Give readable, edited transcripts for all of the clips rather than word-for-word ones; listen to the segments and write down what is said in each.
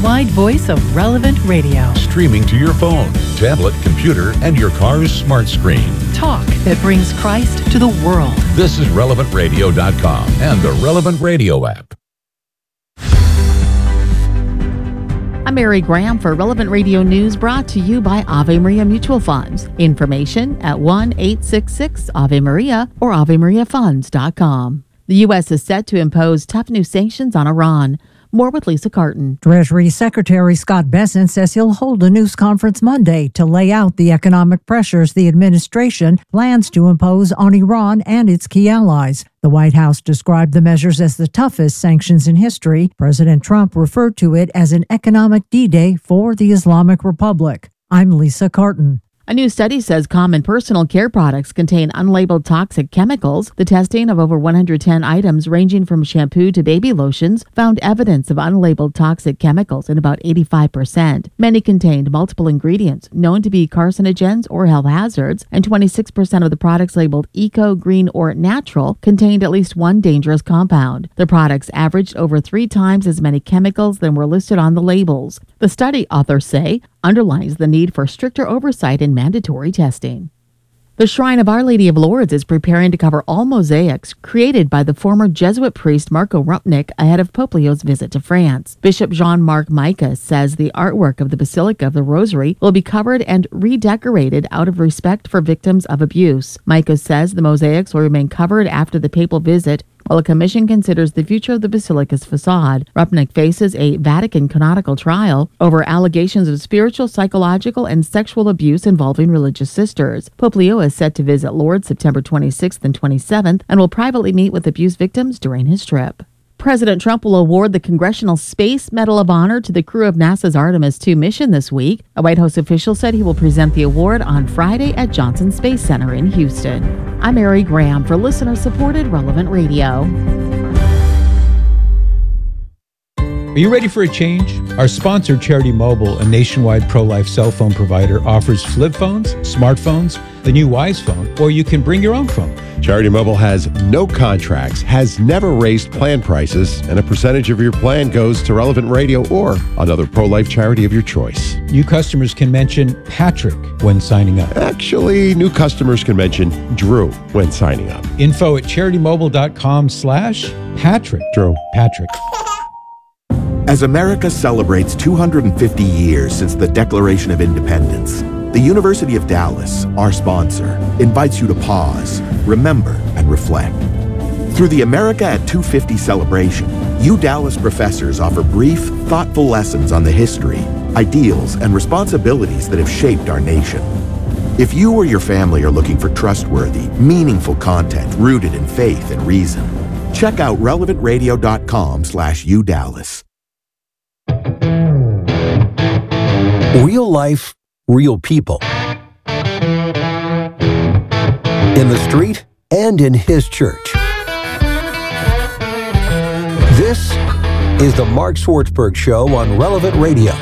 worldwide voice of Relevant Radio. Streaming to your phone, tablet, computer, and your car's smart screen. Talk that brings Christ to the world. This is RelevantRadio.com and the Relevant Radio app. I'm Mary Graham for Relevant Radio News, brought to you by Ave Maria Mutual Funds. Information at 1-866-AVE-MARIA or AveMariaFunds.com. The U.S. is set to impose tough new sanctions on Iran. More with Lisa Carton. Treasury Secretary Scott Bessent says he'll hold a news conference Monday to lay out the economic pressures the administration plans to impose on Iran and its key allies. The White House described the measures as the toughest sanctions in history. President Trump referred to it as an economic D-Day for the Islamic Republic. I'm Lisa Carton. A new study says common personal care products contain unlabeled toxic chemicals. The testing of over 110 items ranging from shampoo to baby lotions found evidence of unlabeled toxic chemicals in about 85%. Many contained multiple ingredients known to be carcinogens or health hazards, and 26% of the products labeled eco, green, or natural contained at least one dangerous compound. The products averaged over 3 times as many chemicals than were listed on the labels. The study, authors say, underlines the need for stricter oversight and mandatory testing. The Shrine of Our Lady of Lourdes is preparing to cover all mosaics created by the former Jesuit priest Marco Rumpnick ahead of Pope Leo's visit to France. Bishop Jean-Marc Micah says the artwork of the Basilica of the Rosary will be covered and redecorated out of respect for victims of abuse. Micah says the mosaics will remain covered after the papal visit, while a commission considers the future of the Basilica's facade. Rumpnick faces a Vatican canonical trial over allegations of spiritual, psychological, and sexual abuse involving religious sisters. Pope Leo is set to visit Lourdes September 26th and 27th and will privately meet with abuse victims during his trip. President Trump will award the Congressional Space Medal of Honor to the crew of NASA's Artemis II mission this week. A White House official said he will present the award on Friday at Johnson Space Center in Houston. I'm Mary Graham for listener-supported Relevant Radio. Are you ready for a change? Our sponsor, Charity Mobile, a nationwide pro-life cell phone provider, offers flip phones, smartphones, the new Wise phone, or you can bring your own phone. Charity Mobile has no contracts, has never raised plan prices, and a percentage of your plan goes to Relevant Radio or another pro-life charity of your choice. New customers can mention Patrick when signing up. Actually, new customers can mention Drew when signing up. Info at CharityMobile.com/Patrick. Drew. Patrick. As America celebrates 250 years since the Declaration of Independence, the University of Dallas, our sponsor, invites you to pause, remember, and reflect. Through the America at 250 celebration, U Dallas professors offer brief, thoughtful lessons on the history, ideals, and responsibilities that have shaped our nation. If you or your family are looking for trustworthy, meaningful content rooted in faith and reason, check out relevantradio.com/UDallas. Real life, real people. In the street and in his church. This is the Mark Swartzberg Show on Relevant Radio.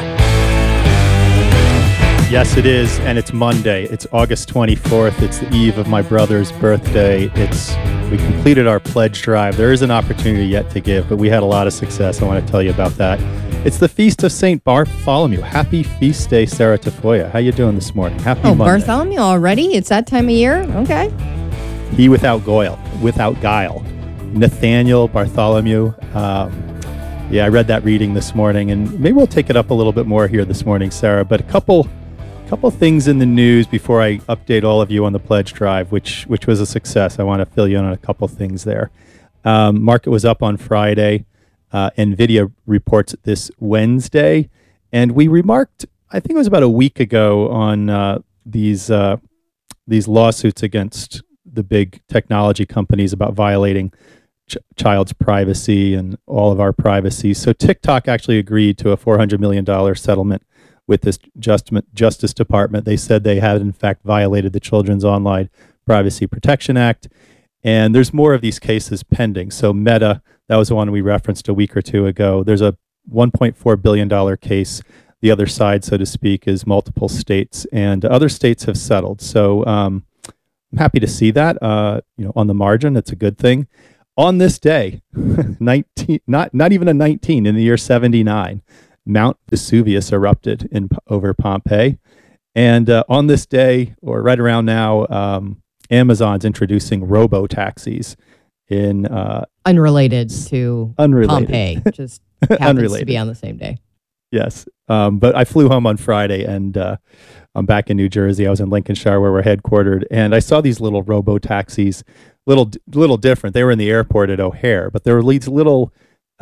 Yes, it is, and it's Monday. It's August 24th. It's the eve of my brother's birthday. We completed our pledge drive. There is an opportunity yet to give, but we had a lot of success. I want to tell you about that. It's the Feast of St. Bartholomew. Happy Feast Day, Sarah Tafoya. How you doing this morning? Happy Monday. Bartholomew already? It's that time of year? Okay. He without guile. Nathaniel Bartholomew. I read that reading this morning, and maybe we'll take it up a little bit more here this morning, Sarah. But a couple things in the news before I update all of you on the pledge drive, which was a success. I want to fill you in on a couple things there. Market was up on Friday. NVIDIA reports this Wednesday. And we remarked, I think it was about a week ago, on these lawsuits against the big technology companies about violating child's privacy and all of our privacy. So TikTok actually agreed to a $400 million settlement with this Justice Department. They said they had, in fact, violated the Children's Online Privacy Protection Act. And there's more of these cases pending. So Meta, that was the one we referenced a week or two ago. There's a $1.4 billion case. The other side, so to speak, is multiple states, and other states have settled. So I'm happy to see that. On the margin, it's a good thing. On this day, not even a 19, in the year 79, Mount Vesuvius erupted over Pompeii. And on this day, or right around now, Amazon's introducing robo-taxis in... unrelated to Pompeii, just happens to be on the same day. Yes. But I flew home on Friday, and I'm back in New Jersey. I was in Lincolnshire, where we're headquartered, and I saw these little robo-taxis, little different. They were in the airport at O'Hare, but there were these little...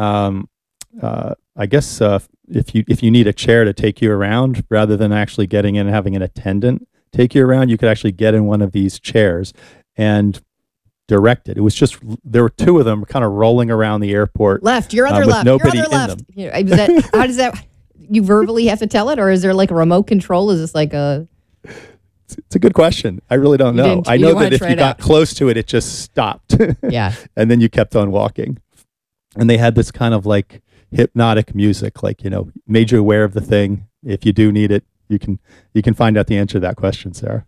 I guess if you need a chair to take you around, rather than actually getting in and having an attendant take you around, you could actually get in one of these chairs and direct it. It was just, there were two of them kind of rolling around the airport. Left, your other with left, nobody your other in left. them. How does that, you verbally have to tell it, or is there like a remote control? Is this like a... It's a good question. I really don't know. I know that if you got close to it, it just stopped. Yeah. And then you kept on walking. And they had this kind of like hypnotic music, like, made you aware of the thing. If you do need it, you can find out the answer to that question, Sarah.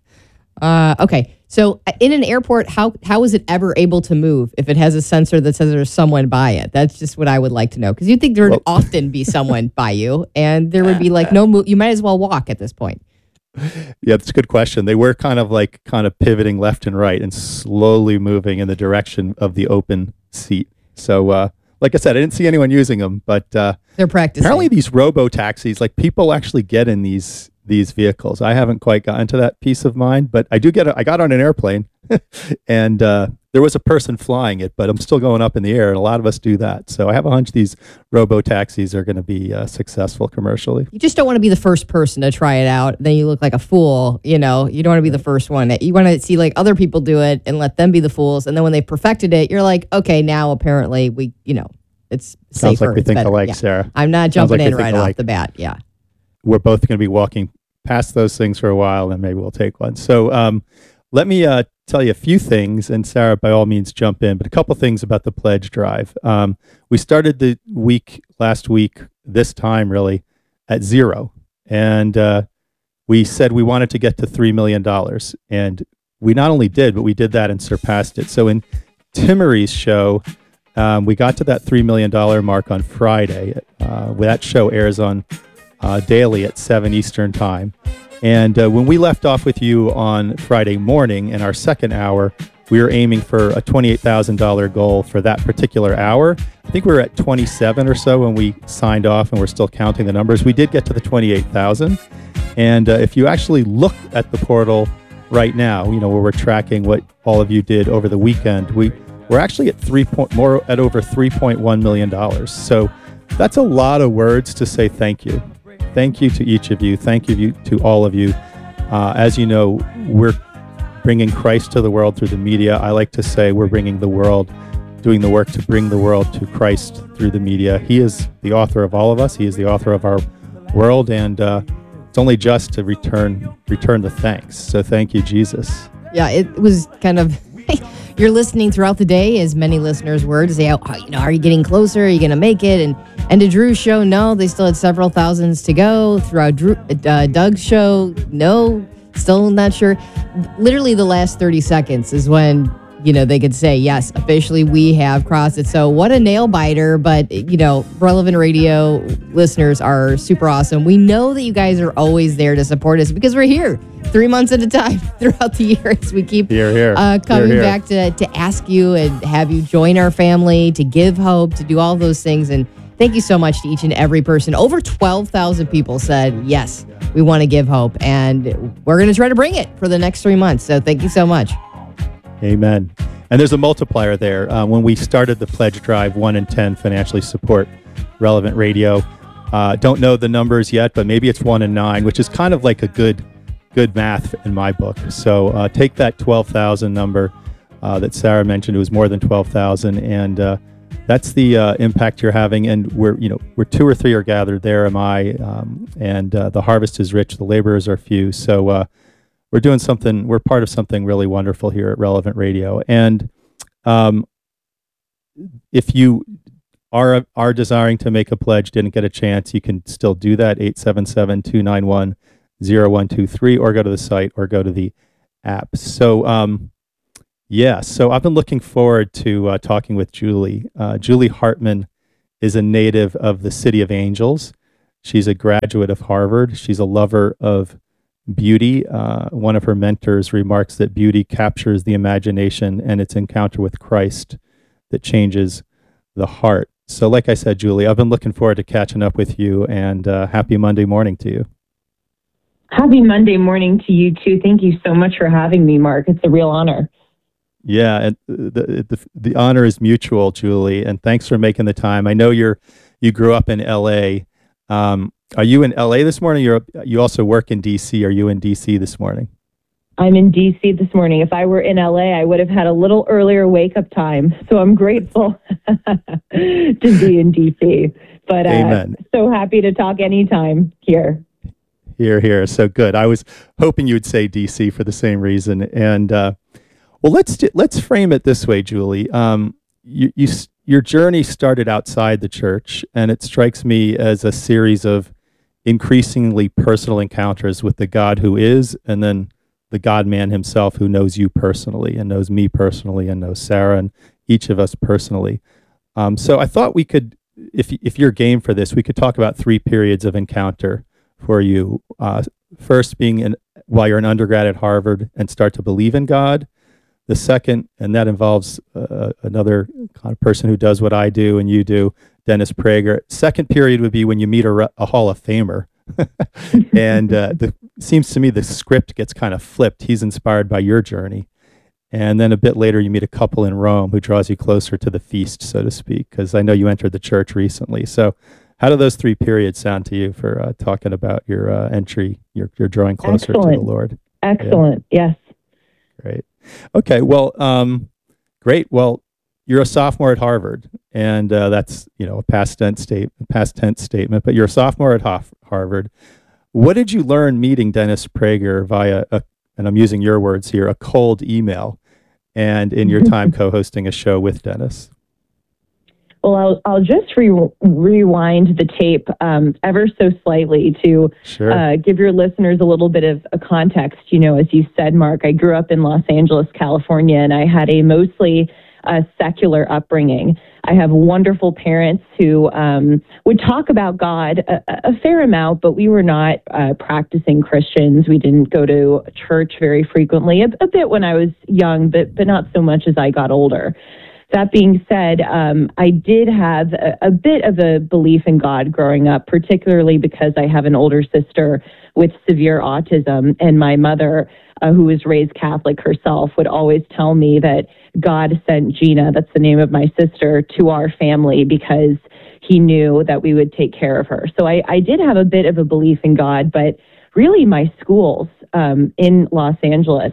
Okay. So in an airport, how is it ever able to move if it has a sensor that says there's someone by it? That's just what I would like to know. Because you'd think there would often be someone by you, and there would be like no move. You might as well walk at this point. Yeah, that's a good question. They were kind of pivoting left and right and slowly moving in the direction of the open seat. So, like I said, I didn't see anyone using them, but they're practicing. Apparently these robo-taxis, like people actually get in these vehicles. I haven't quite gotten to that peace of mind, but I got on an airplane and there was a person flying it, but I'm still going up in the air, and a lot of us do that. So I have a hunch these robo-taxis are going to be successful commercially. You just don't want to be the first person to try it out. Then you look like a fool. You don't want to be the first one. You want to see like other people do it and let them be the fools. And then when they perfected it, you're like, okay, now apparently it's Sounds safer. like we think better. alike, Yeah. Sarah. I'm not jumping in right off the bat. Yeah. We're both going to be walking past those things for a while, and maybe we'll take one. So let me tell you a few things, and Sarah, by all means, jump in, but a couple things about the pledge drive. We started the last week, this time really, at 0. And we said we wanted to get to $3 million. And we not only did, but we did that and surpassed it. So in Timmery's show, we got to that $3 million mark on Friday. That show airs on daily at 7 Eastern time. And when we left off with you on Friday morning in our second hour, we were aiming for a $28,000 goal for that particular hour. I think we were at 27 or so when we signed off, and we're still counting the numbers. We did get to the 28,000. And if you actually look at the portal right now, where we're tracking what all of you did over the weekend, we're actually at over $3.1 million. So that's a lot of words to say thank you. Thank you to each of you. Thank you to all of you. As you know, we're bringing Christ to the world through the media. I like to say we're doing the work to bring the world to Christ through the media. He is the author of all of us. He is the author of our world, and it's only just to return the thanks. So thank you, Jesus. Yeah, it was kind of... You're listening throughout the day, as many listeners were, to say, are you getting closer? Are you going to make it? And to Drew's show, no, they still had several thousands to go. Throughout Doug's show, no, still not sure. Literally the last 30 seconds is when, they could say, yes, officially we have crossed it. So what a nail biter, but, Relevant Radio listeners are super awesome. We know that you guys are always there to support us because we're here 3 months at a time throughout the year as we keep coming back to ask you and have you join our family, to give hope, to do all those things. And thank you so much to each and every person. Over 12,000 people said, yes, we want to give hope. And we're going to try to bring it for the next 3 months. So thank you so much. Amen. And there's a multiplier there. When we started the pledge drive, 1 in 10 financially support Relevant Radio. Don't know the numbers yet, but maybe it's 1 in 9, which is kind of like a good math in my book. So take that 12,000 number that Sarah mentioned. It was more than 12,000, and that's the impact you're having. And we're 2 or 3 are gathered. There am I, and the harvest is rich. The laborers are few. So we're doing something. We're part of something really wonderful here at Relevant Radio. And if you are desiring to make a pledge, didn't get a chance, you can still do that. 877-291-0123, or go to the site, or go to the app. So so I've been looking forward to talking with Julie. Julie Hartman is a native of the City of Angels. She's a graduate of Harvard. She's a lover of beauty. One of her mentors remarks that beauty captures the imagination, and it's encounter with Christ that changes the heart. So like I said, Julie, I've been looking forward to catching up with you, and happy Monday morning to you. Happy Monday morning to you too. Thank you so much for having me, Mark. It's a real honor. Yeah, and the honor is mutual, Julie, and thanks for making the time. I know you grew up in L.A. Are you in L.A. this morning? You also work in D.C. Are you in D.C. this morning? I'm in D.C. this morning. If I were in L.A., I would have had a little earlier wake-up time, so I'm grateful to be in D.C. But Amen. So happy to talk anytime here. Here. So good. I was hoping you would say D.C. for the same reason. And well, let's frame it this way, Julie. Your journey started outside the church, and it strikes me as a series of increasingly personal encounters with the God who is, and then the God-man himself who knows you personally and knows me personally and knows Sarah and each of us personally. So I thought we could, if you're game for this, we could talk about 3 periods of encounter for you. First being while you're an undergrad at Harvard and start to believe in God. The second, and that involves another kind of person who does what I do and you do, Dennis Prager. Second period would be when you meet a Hall of Famer. And seems to me the script gets kind of flipped. He's inspired by your journey. And then a bit later, you meet a couple in Rome who draws you closer to the feast, so to speak, because I know you entered the church recently. So how do those 3 periods sound to you for talking about your entry, your drawing closer to the Lord? Excellent. Yeah. Yes. Great. Okay. Well, great. Well, you're a sophomore at Harvard, and that's a past tense statement. But you're a sophomore at Harvard. What did you learn meeting Dennis Prager via and I'm using your words here, a cold email, and in your time co-hosting a show with Dennis? Well, I'll just rewind the tape ever so slightly to give your listeners a little bit of a context. As you said, Mark, I grew up in Los Angeles, California, and I had a mostly secular upbringing. I have wonderful parents who would talk about God a fair amount, but we were not practicing Christians. We didn't go to church very frequently, a bit when I was young, but not so much as I got older. That being said, I did have a bit of a belief in God growing up, particularly because I have an older sister with severe autism, and my mother, who was raised Catholic herself, would always tell me that God sent Gina, that's the name of my sister, to our family because he knew that we would take care of her. So I did have a bit of a belief in God, but really my schools in Los Angeles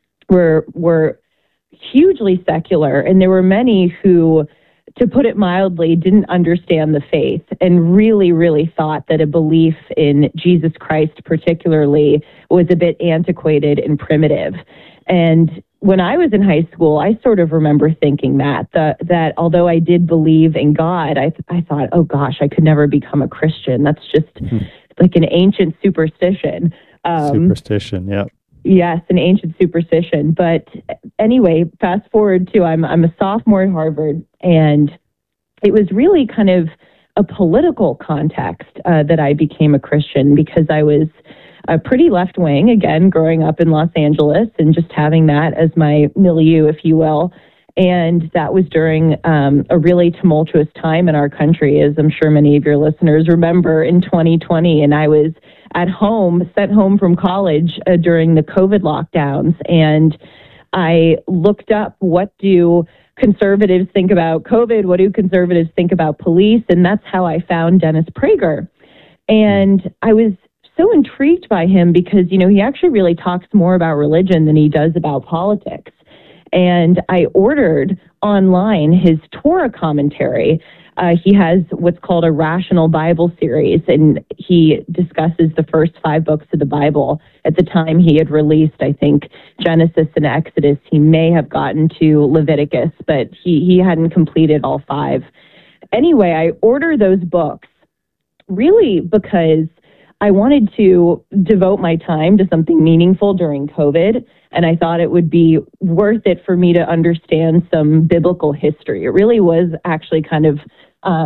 were hugely secular, and there were many who, to put it mildly, didn't understand the faith and really, really thought that a belief in Jesus Christ particularly was a bit antiquated and primitive. And when I was in high school, I sort of remember thinking that although I did believe in God, I thought, oh gosh, I could never become a Christian. That's just like an ancient superstition. Yeah. Yes, an ancient superstition. But anyway, fast forward to I'm a sophomore at Harvard, and it was really kind of a political context that I became a Christian, because I was pretty left-wing, again, growing up in Los Angeles and just having that as my milieu, if you will. And that was during a really tumultuous time in our country, as I'm sure many of your listeners remember, in 2020. And I was at home, sent home from college during the COVID lockdowns. And I looked up, what do conservatives think about COVID? What do conservatives think about police? And that's how I found Dennis Prager. And I was so intrigued by him because, he actually really talks more about religion than he does about politics. And I ordered online his Torah commentary. He has what's called a Rational Bible series, and he discusses the first 5 books of the Bible. At the time he had released, I think, Genesis and Exodus. He may have gotten to Leviticus, but he hadn't completed all 5. Anyway, I ordered those books really because I wanted to devote my time to something meaningful during COVID, and I thought it would be worth it for me to understand some biblical history. It really was actually kind of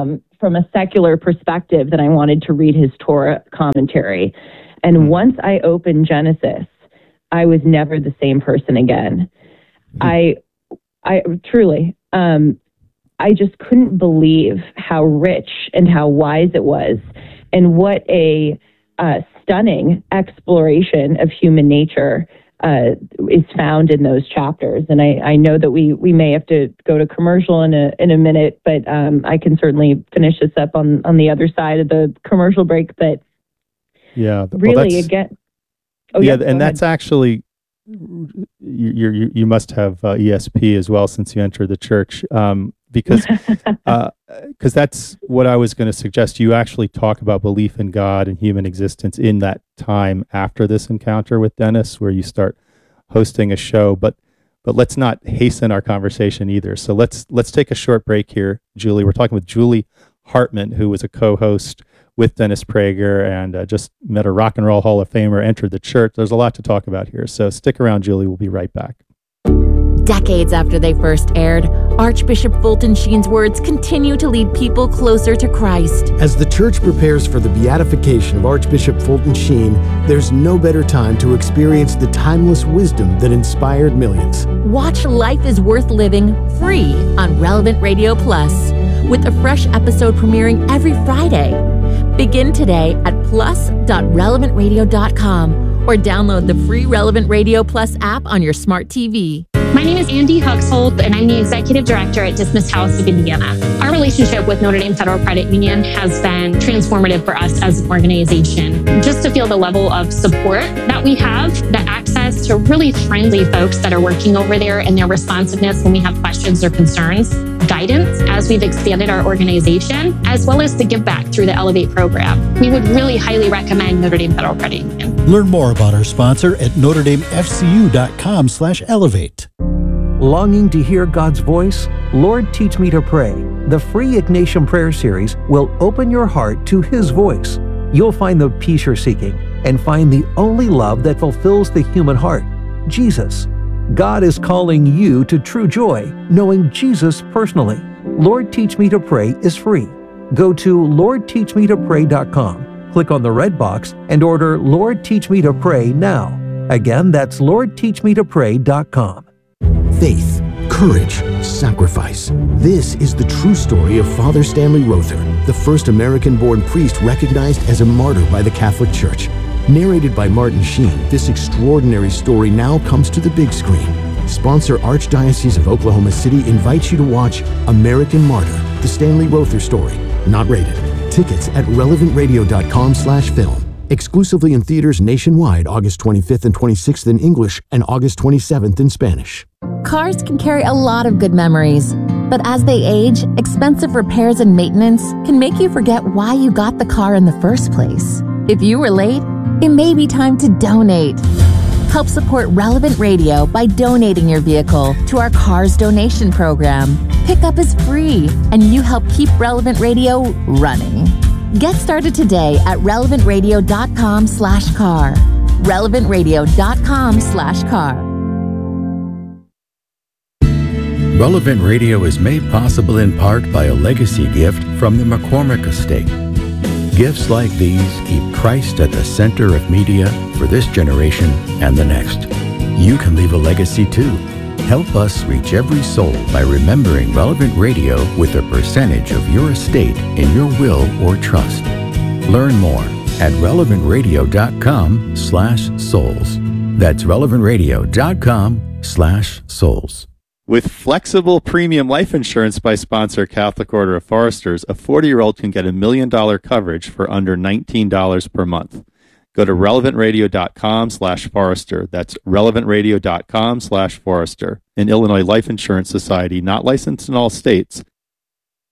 from a secular perspective that I wanted to read his Torah commentary. And once I opened Genesis, I was never the same person again. I truly, I just couldn't believe how rich and how wise it was, and what a stunning exploration of human nature is found in those chapters. And I know that we may have to go to commercial in a minute, but I can certainly finish this up on the other side of the commercial break. But yeah, really, again, and that's actually, you must have ESP as well since you entered the church, because that's what I was going to suggest. You actually talk about belief in God and human existence in that time after this encounter with Dennis, where you start hosting a show. But let's not hasten our conversation either. So let's take a short break here, Julie. We're talking with Julie Hartman, who was a co-host with Dennis Prager and just met a Rock and Roll Hall of Famer, entered the church. There's a lot to talk about here. So stick around, Julie. We'll be right back. Decades after they first aired, Archbishop Fulton Sheen's words continue to lead people closer to Christ. As the church prepares for the beatification of Archbishop Fulton Sheen, there's no better time to experience the timeless wisdom that inspired millions. Watch Life is Worth Living free on Relevant Radio Plus, with a fresh episode premiering every Friday. Begin today at plus.relevantradio.com or download the free Relevant Radio Plus app on your smart TV. My name is Andy Huxhold, and I'm the Executive Director at Dismiss House of Indiana. Our relationship with Notre Dame Federal Credit Union has been transformative for us as an organization. Just to feel the level of support that we have, the access to really friendly folks that are working over there, and their responsiveness when we have questions or concerns, guidance as we've expanded our organization, as well as the give back through the Elevate program. We would really highly recommend Notre Dame Federal Credit Union. Learn more about our sponsor at NotreDameFCU.com/elevate. Longing to hear God's voice? Lord, Teach Me to Pray. The free Ignatian Prayer Series will open your heart to His voice. You'll find the peace you're seeking and find the only love that fulfills the human heart, Jesus. God is calling you to true joy, knowing Jesus personally. Lord, Teach Me to Pray is free. Go to LordTeachMeToPray.com. Click on the red box and order Lord, Teach Me to Pray now. Again, that's LordTeachMeToPray.com. Faith, courage, sacrifice. This is the true story of Father Stanley Rother, the first American-born priest recognized as a martyr by the Catholic Church. Narrated by Martin Sheen, this extraordinary story now comes to the big screen. Sponsor Archdiocese of Oklahoma City invites you to watch American Martyr, the Stanley Rother story. Not rated. Tickets at relevantradio.com/film. Exclusively in theaters nationwide August 25th and 26th in English and August 27th in Spanish. Cars can carry a lot of good memories, but as they age, expensive repairs and maintenance can make you forget why you got the car in the first place. If you were late, it may be time to donate. Help support Relevant Radio by donating your vehicle to our Cars Donation Program. Pickup is free, and you help keep Relevant Radio running. Get started today at relevantradio.com/car. relevantradio.com/car. Relevant Radio is made possible in part by a legacy gift from the McCormick Estate. Gifts like these keep Christ at the center of media for this generation and the next. You can leave a legacy too. Help us reach every soul by remembering Relevant Radio with a percentage of your estate in your will or trust. Learn more at relevantradio.com/souls. That's relevantradio.com/souls. With flexible premium life insurance by sponsor Catholic Order of Foresters, a 40-year-old can get $1 million coverage for under $19 per month. Go to relevantradio.com/Forester. That's relevantradio.com/Forester. An Illinois Life Insurance Society, not licensed in all states.